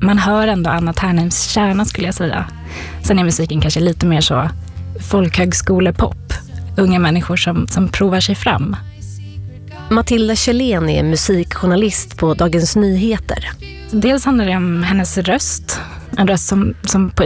man hör ändå Anna Tärnheims kärna, skulle jag säga. Sen är musiken kanske lite mer så folkhögskolepop. Unga människor som provar sig fram. Matilda Kjellén är musikjournalist på Dagens Nyheter. Dels handlar det om hennes röst. En röst som på